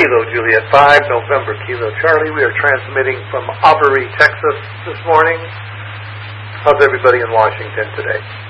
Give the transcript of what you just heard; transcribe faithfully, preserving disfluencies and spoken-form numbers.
Kilo Juliet five, November Kilo Charlie. We are transmitting from Aubrey, Texas this morning. How's everybody in Washington today?